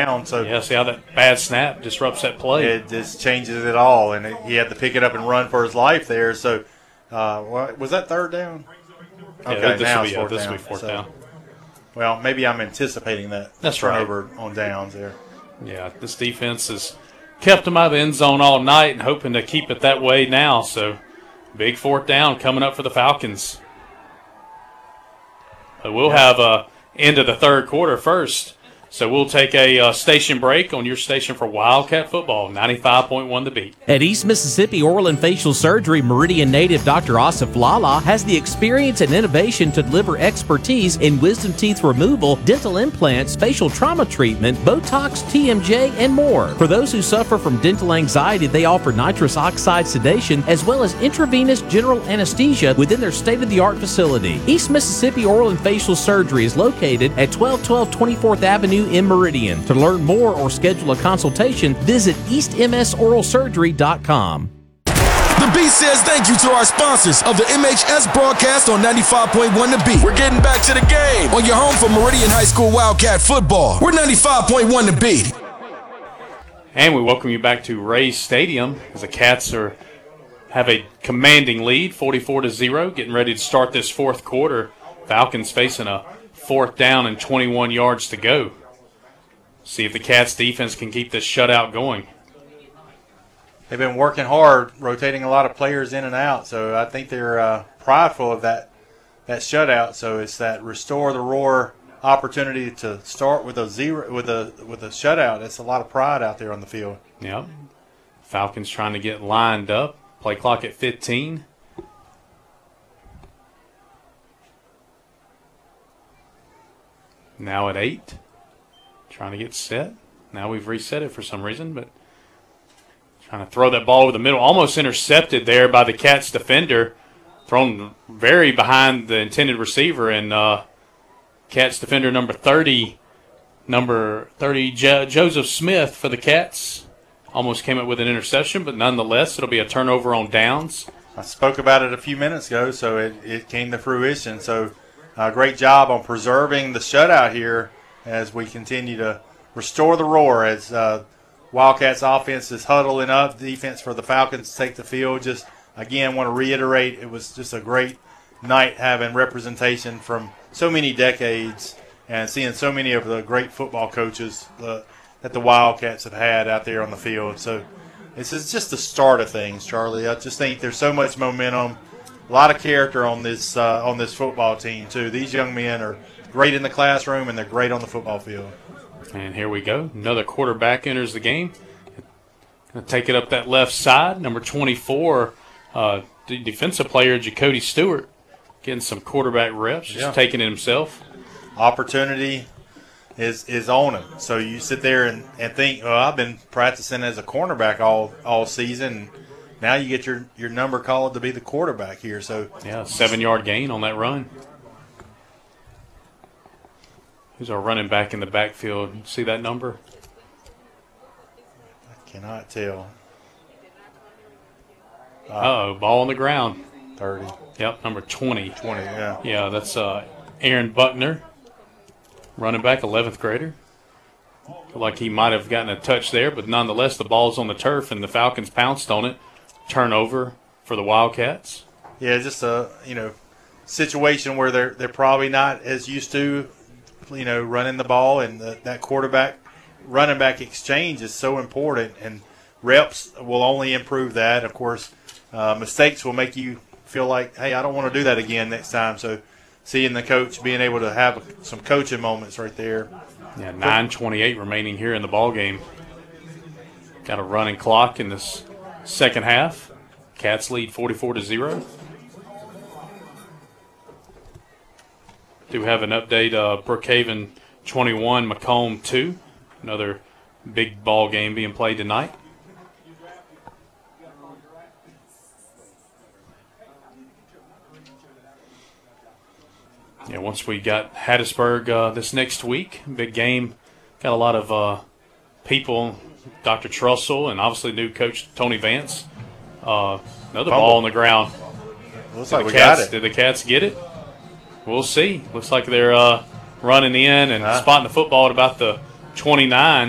down. So yeah, see how that bad snap disrupts that play. It just changes it all, and he had to pick it up and run for his life there. So, was that third down? Okay, now this it's will fourth be down. fourth down. Well, maybe I'm anticipating that turnover on downs there. Yeah, this defense has kept them out of the end zone all night and hoping to keep it that way now. So, big fourth down coming up for the Falcons. But we'll have end of the third quarter first. So we'll take a station break on your station for Wildcat football, 95.1 The Beat. At East Mississippi Oral and Facial Surgery, Meridian native Dr. Asif Lala has the experience and innovation to deliver expertise in wisdom teeth removal, dental implants, facial trauma treatment, Botox, TMJ, and more. For those who suffer from dental anxiety, they offer nitrous oxide sedation as well as intravenous general anesthesia within their state-of-the-art facility. East Mississippi Oral and Facial Surgery is located at 1212 24th Avenue in Meridian. To learn more or schedule a consultation, visit eastmsoralsurgery.com. The Beat says thank you to our sponsors of the MHS broadcast on 95.1 The Beat. We're getting back to the game on your home for Meridian High School Wildcat football. We're 95.1 The Beat. And we welcome you back to Ray Stadium as the Cats have a commanding lead, 44-0, getting ready to start this fourth quarter. Falcons facing a fourth down and 21 yards to go. See if the Cats defense can keep this shutout going. They've been working hard, rotating a lot of players in and out, so I think they're prideful of that shutout. So it's that restore the roar opportunity to start with a shutout. That's a lot of pride out there on the field. Yep. Falcons trying to get lined up. Play clock at 15. Now at 8. Trying to get set. Now we've reset it for some reason, but trying to throw that ball over the middle. Almost intercepted there by the Cats defender. Thrown very behind the intended receiver. And Cats defender number 30, Joseph Smith for the Cats. Almost came up with an interception, but nonetheless, it'll be a turnover on downs. I spoke about it a few minutes ago, so it came to fruition. So great job on preserving the shutout here as we continue to restore the roar as Wildcats offense is huddling up. Defense for the Falcons take the field. Just, again, want to reiterate, it was just a great night having representation from so many decades and seeing so many of the great football coaches that the Wildcats have had out there on the field. So this is just the start of things, Charlie. I just think there's so much momentum, a lot of character on this football team, too. These young men are great in the classroom, and they're great on the football field. And here we go. Another quarterback enters the game. Going to take it up that left side. Number 24, the defensive player, Jacody Stewart, getting some quarterback reps, just taking it himself. Opportunity is on him. So you sit there and think, well, I've been practicing as a cornerback all season. Now you get your number called to be the quarterback here. So 7-yard gain on that run. Who's our running back in the backfield? See that number? I cannot tell. Ball on the ground. 30. Yep, number 20. 20, yeah. Yeah, that's Aaron Buckner, running back, 11th grader. Like he might have gotten a touch there, but nonetheless, the ball's on the turf, and the Falcons pounced on it. Turnover for the Wildcats. Yeah, just a situation where they're probably not as used to running the ball, and that quarterback running back exchange is so important, and reps will only improve that. Of course, mistakes will make you feel like, hey, I don't want to do that again next time. So seeing the coach being able to have some coaching moments right there. Yeah, 9:28 remaining here in the ball game. Got a running clock in this second half. Cats lead 44-0. Do have an update. Brookhaven 21, Macomb 2. Another big ball game being played tonight. Yeah, once we got Hattiesburg this next week, big game. Got a lot of people, Dr. Trussell, and obviously new coach Tony Vance. Another ball on the ground. Looks like we got it. Did the Cats get it? We'll see. Looks like they're running in and spotting the football at about the 29.